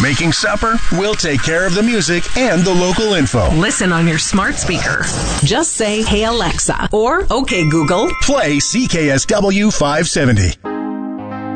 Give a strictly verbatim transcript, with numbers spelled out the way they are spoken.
making supper, we'll take care of the music and the local info. Listen on your smart speaker. Just say, "Hey Alexa," or "Okay Google, play C K S W five seventy."